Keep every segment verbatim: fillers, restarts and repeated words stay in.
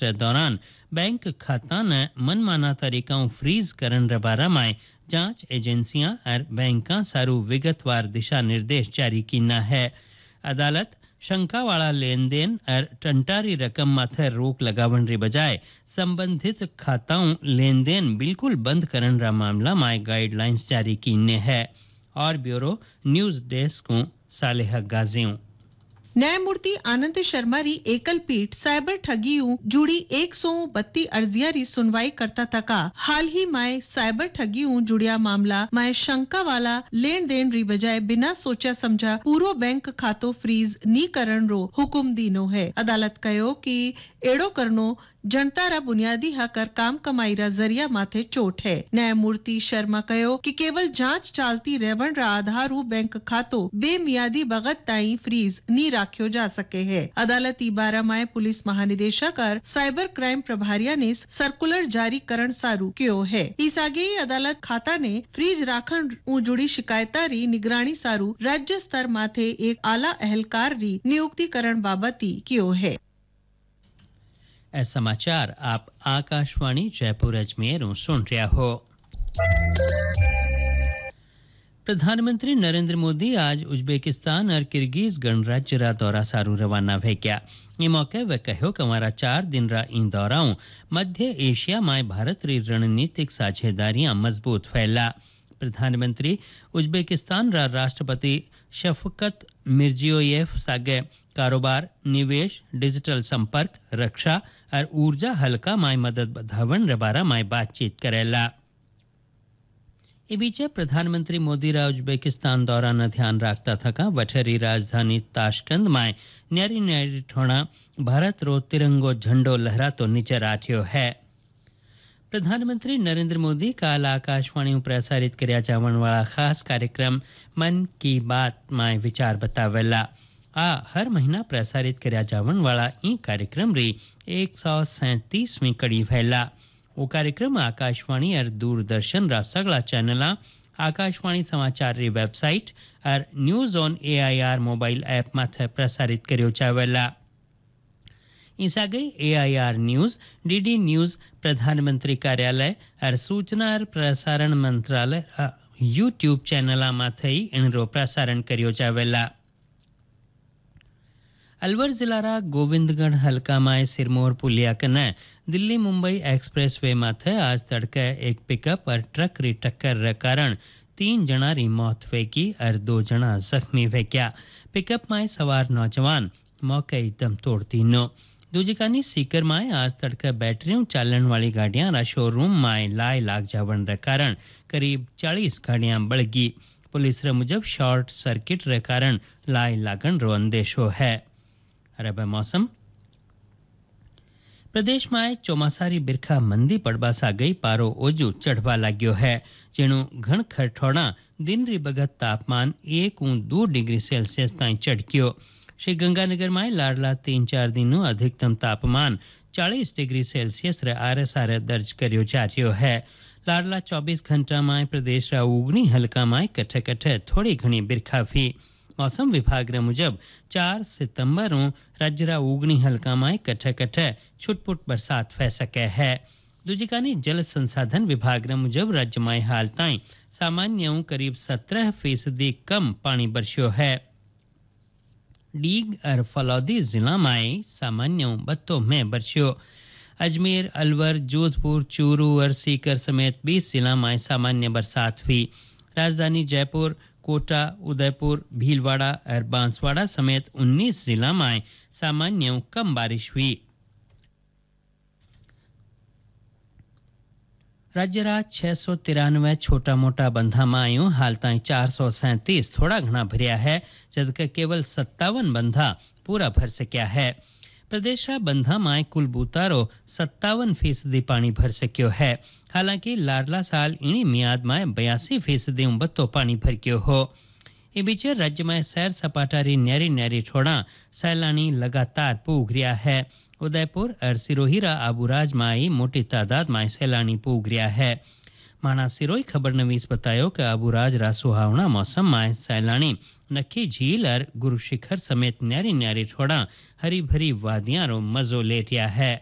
रे दौरान बैंक खाता न मनमाना तरीका फ्रीज करन रे बारा में जांच एजेंसियां और बैंका सारू विगतवार दिशा निर्देश जारी किना है। अदालत शंका वाला लेन देन और टंटारी रकम माथे रोक लगावन री बजाय संबंधित खाताओं लेन देन बिल्कुल बंद करन रा मामला में गाइडलाइंस जारी कीने है। और ब्यूरो न्यूज डेस्क को सालेहा गाजियों। न्यायमूर्ति आनंद शर्मा री एकल पीठ साइबर ठगियों जुड़ी एक सौ बत्ती अर्जिया री सुनवाई करता तका हाल ही में साइबर ठगियों जुड़िया मामला में शंका वाला लेन देन री बजाय बिना सोचा समझा पूरो बैंक खातो फ्रीज नी करण रो हुकुम दीनो है। अदालत कहो कि एड़ो करनो जनता रा बुनियादी हक और काम कमाई रा जरिया माथे चोट है। न्यायमूर्ति शर्मा कहो कि केवल जांच चालती रेवण रा आधार हु बैंक खातो बेमियादी बगत ताई फ्रीज नी राख्यो जा सके है। अदालत ई बारा में पुलिस महानिदेशक और साइबर क्राइम प्रभारिया ने सर्कुलर जारी करण सारू क्यो है। इस आगे अदालत खाता ने फ्रीज राखण उ जुड़ी शिकायता री निगरानी सारू राज्य स्तर माथे एक आला अहलकार री नियुक्ति करण बाबती क्यो है। ऐ समाचार आप आकाशवाणी जयपुर अजमेर सुन रहा हो। प्रधानमंत्री नरेंद्र मोदी आज उज्बेकिस्तान और किर्गिज गणराज्य रा दौरा सारू रवाना भे गया। ये मौके वे कहो कि हमारा चार दिन रा इन दौराओं मध्य एशिया में भारत री रणनीतिक साझेदारियां मजबूत फैला। प्रधानमंत्री उज्बेकिस्तान रा राष्ट्रपति शफकत मिर्जियोयेव सागे कारोबार, निवेश, डिजिटल संपर्क, रक्षा और ऊर्जा हल्का में मदद बढ़ावन रे बारा में बातचीत करेला। ए बीचे प्रधानमंत्री मोदी रा उज्बेकिस्तान दौरा न ध्यान रखता थका वठरी राजधानी ताशकंद में न्यारी न्यारी ठोणा भारत रो तिरंगो झंडो लहरातो नीचे राठ्यो है। प्रधानमंत्री नरेंद्र मोदी काल आकाशवाणी प्रसारित कर्या जावन वाला खास कार्यक्रम मन की बात में विचार बतावेला। आ हर महीना प्रसारित कर्या जावन वाला ई कार्यक्रम री एक सौ सैंतीसवीं कड़ी भैला। वो कार्यक्रम आकाशवाणी और दूरदर्शन रा सगला चैनला, आकाशवाणी समाचार री वेबसाइट और news on AIR mobile app माथे प्रसारित कर्यो जावेला। इस आगे एआईआर न्यूज, डीडी न्यूज, प्रधानमंत्री कार्यालय और सूचना और प्रसारण मंत्रालय यूट्यूब चैनला माथे इनरो प्रसारण कर्यो जावेला। अलवर जिला रा गोविंदगढ़ हल्का में सिरमौर पुलिया कने दिल्ली मुंबई एक्सप्रेस वे माथे आज तड़के एक पिकअप और ट्रक री टक्कर रे कारण तीन जना री मौत वेगी और दो जना जख्मी वेग्या। पिकअप में सवार नौजवान मौके दम तोड़ती नो। दूजिकानी सीकर में आज तड़के बैटरियों चालन वाली गाड़ियां रा शोरूम में लाई लाग जावन रे कारण करीब चालीस गाड़ियां बढ़गी। पुलिस रे मुजब शॉर्ट सर्किट रे कारण लाई लागन रो अंदेशो है। अरब मौसम प्रदेश में ચોમાસારી बिरखा मंदी पड़वा सा गई पारो ओजू चढ़वा लाग्यो है। जेनु घण खरठोड़ा दिन री बगत तापमान एक ऊ दो डिग्री सेल्सियस ताई चढ़क्यो। श्री गंगानगर में लाडला तीन चार दिनों अधिकतम तापमान चालीस डिग्री सेल्सियस रे आरे सारे दर्ज कर्यो जा रह्यो है। लाडला चौबीस घंटा में प्रदेश रा उगनी हल्का में कठे कठे थोड़ी घणी बिरखा थी। मौसम विभाग रे मुजब चार सितंबर राज्य रा उगनी हल्का में कठे कठे छुटपुट बरसात फै सके है। दूजिकानी जल संसाधन विभाग रे मुजब राज्य में हाल ताई सामान्य करीब सत्रह फीसदी कम पानी बरस्यो है। डीग और फलौदी जिला में सामान्य बत्तो में बरस्यो। अजमेर, अलवर, जोधपुर, चूरू और सीकर समेत बीस जिला में सामान्य बरसात हुई। राजधानी जयपुर, कोटा, उदयपुर, भीलवाड़ा और बांसवाड़ा समेत उन्नीस जिला में सामान्य कम बारिश हुई। राज्य रा छह सौ तिरानवे छोटा मोटा बंधा मायूं हाल ताई चार सौ सैंतीस थोड़ा घना भरिया है, जबकि केवल सत्तावन बंधा पूरा भर सकिया है। प्रदेश रा बंधा माय कुल बूतारो सत्तावन फीसदी पानी भर सक्यो है। हालांकि लाडला साल इनी मियाद में बयासी फीसदी बत्तो पानी भर गयो हो। ए बीचे राज्य में सैर सपाटारी न्यारी न्यारी ठोड़ा सैलानी लगातार पूग रिया है। उदयपुर और सिरोहीरा आबूराज में मोटी तादाद में सैलानी पूग रिया है। माना सिरोही खबर नवीस बतायो कि आबूराज रा सुहावना मौसम में सैलानी नक्की झील और गुरु शिखर समेत न्यारी न्यारी ठोड़ा हरी भरी वादियां रो मजो लेटिया है।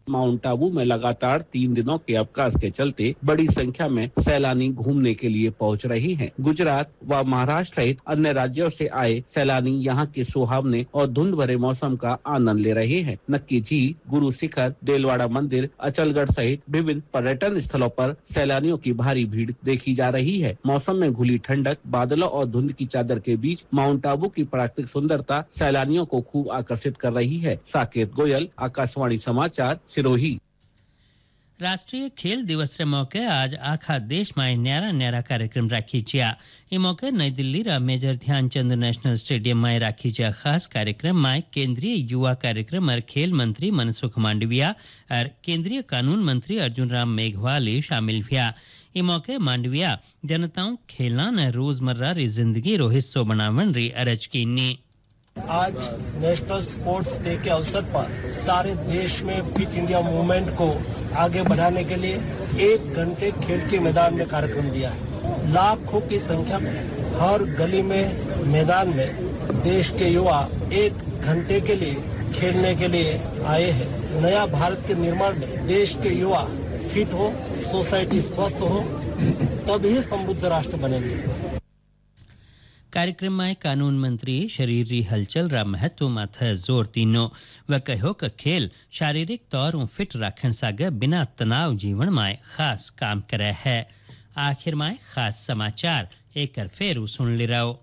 माउंट आबू में लगातार तीन दिनों के अवकाश के चलते बड़ी संख्या में सैलानी घूमने के लिए पहुंच रहे हैं। गुजरात व महाराष्ट्र सहित अन्य राज्यों से आए सैलानी यहां के सुहावने और धुंध भरे मौसम का आनंद ले रहे हैं। नक्की झील, गुरु शिखर, देलवाड़ा मंदिर, अचलगढ़ सहित विभिन्न पर्यटन स्थलों पर सैलानियों की भारी भीड़ देखी जा रही है। मौसम में घुली ठंडक, बादलों और धुंध की चादर के बीच माउंट आबू की प्राकृतिक सुंदरता सैलानियों को खूब आकर्षित कर रही है। साकेत गोयल, आकाशवाणी समाचार, सिरोही। राष्ट्रीय खेल दिवस के मौके आज आखा देश में न्यारा न्यारा कार्यक्रम राखी छे। ई मौके नई दिल्ली रा मेजर ध्यानचंद नेशनल स्टेडियम में राखी छे खास कार्यक्रम में केंद्रीय युवा कार्यक्रम और खेल मंत्री मनसुख मांडविया और केंद्रीय कानून मंत्री अर्जुन राम मेघवाल शामिल हुआ। ई मौके मांडविया जनताओं खेलना ने रोजमर्रा री जिंदगी रो हिस्सो बनावन री अरज कीनी। आज नेशनल स्पोर्ट्स डे के अवसर पर सारे देश में फिट इंडिया मूवमेंट को आगे बढ़ाने के लिए एक घंटे खेल के मैदान में कार्यक्रम दिया है। लाखों की संख्या में हर गली में मैदान में देश के युवा एक घंटे के लिए खेलने के लिए आए हैं। नया भारत के निर्माण में देश के युवा फिट हो, सोसाइटी स्वस्थ हो, तभी समृद्ध राष्ट्र बनेंगे। कार्यक्रम में कानून मंत्री शरीर री हलचल रा महत्व माथे जोर तीनो व कहो कि खेल शारीरिक तौर फिट रखण सागे बिना तनाव जीवन में खास काम करे है। आखिर में खास समाचार एक फेरू सुन ले रहो।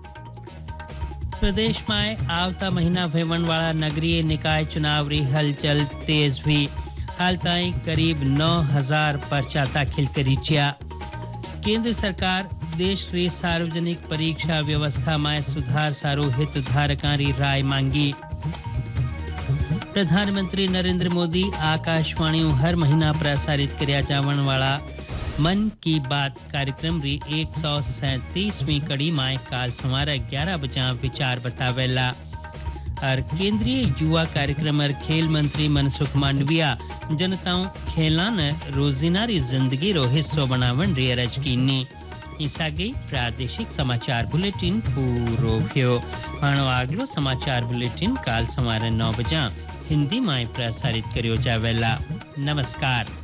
प्रदेश में आवता महीना भेवन वाला नगरीय निकाय चुनाव री हलचल तेज हुई। हाल ताई करीब नौ हजार पर्चा दाखिल करी चिया। केंद्र सरकार देश री सार्वजनिक परीक्षा व्यवस्था में सुधार सारू हितधारकां री राय मांगी। प्रधानमंत्री नरेंद्र मोदी आकाशवाणी हर महीना प्रसारित कर्या जावण वाला मन की बात कार्यक्रम री एक सौ सैंतीसवीं कड़ी में काल सवारे ग्यारह बजा विचार बतावेला। और केंद्रीय युवा कार्यक्रम और खेल मंत्री मनसुख मांडविया जनताओं खेलना ने रोजीना री जिंदगी रो हिस्सो बनावन री अरज कीनी। ईसा गई प्रादेशिक समाचार बुलेटिन पूरो भ्यो। हाणो आगलो समाचार बुलेटिन काल सवारे नौ बजा हिंदी में प्रसारित कर्यो जावेला। नमस्कार।